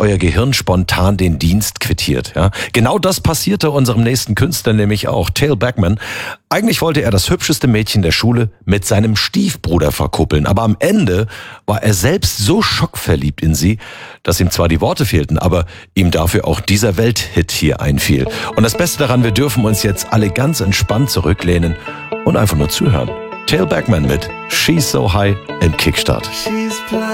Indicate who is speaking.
Speaker 1: euer Gehirn spontan den Dienst quittiert. Ja? Genau das passierte unserem nächsten Künstler nämlich auch, Tail Beckman. Eigentlich wollte er das hübscheste Mädchen der Schule mit seinem Stiefbruder verkuppeln. Aber am Ende war er selbst so schockverliebt in sie, dass ihm zwar die Worte fehlten, aber ihm dafür auch dieser Welthit hier einfiel. Und das Beste daran, wir dürfen uns jetzt alle ganz entspannt zurücklehnen und einfach nur zuhören. Tail Beckman mit She's So High im Kickstart.